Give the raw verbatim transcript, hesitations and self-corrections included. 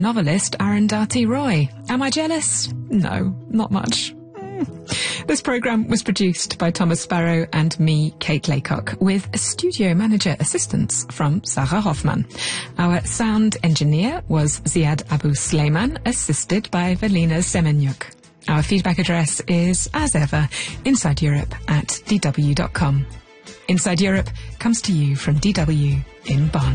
Novelist Arundhati Roy. Am I jealous? No, not much. Mm. This programme was produced by Thomas Sparrow and me, Kate Laycock, with studio manager assistance from Sarah Hoffman. Our sound engineer was Ziad Abu Sleiman, assisted by Velina Semenyuk. Our feedback address is, as ever, Inside Europe at d w dot com. Inside Europe comes to you from D W in Bonn.